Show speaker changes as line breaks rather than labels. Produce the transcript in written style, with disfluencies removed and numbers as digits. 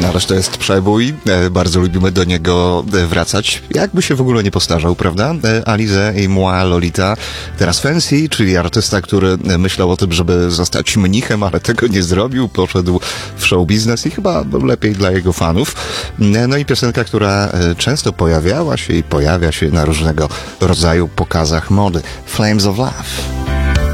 No ależ to jest przebój, bardzo lubimy do niego wracać. Jakby się w ogóle nie postarzał, prawda? Alizé et moi, Lolita. Teraz Fancy, czyli artysta, który myślał o tym, żeby zostać mnichem, ale tego nie zrobił. Poszedł w show biznes i chyba lepiej dla jego fanów. No i piosenka, która często pojawiała się i pojawia się na różnego rodzaju pokazach mody. Flames of Love.